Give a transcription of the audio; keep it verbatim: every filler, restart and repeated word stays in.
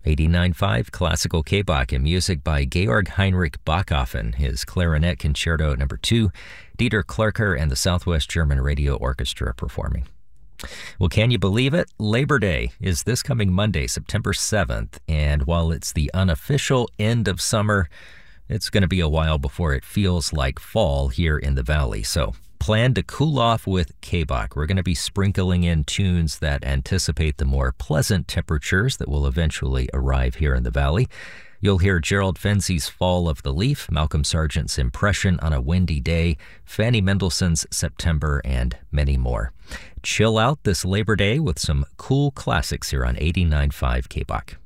eighty-nine point five Classical K-Bach and music by Georg Heinrich Bachhofen, his Clarinet Concerto Number two, Dieter Klerker and the Southwest German Radio Orchestra performing. Well, can you believe it? Labor Day is this coming Monday, September seventh, and while it's the unofficial end of summer, it's going to be a while before it feels like fall here in the Valley. So plan to cool off with K-Bach. We're going to be sprinkling in tunes that anticipate the more pleasant temperatures that will eventually arrive here in the Valley. You'll hear Gerald Fenzi's Fall of the Leaf, Malcolm Sargent's Impression on a Windy Day, Fanny Mendelssohn's September, and many more. Chill out this Labor Day with some cool classics here on eighty-nine point five K-Bach.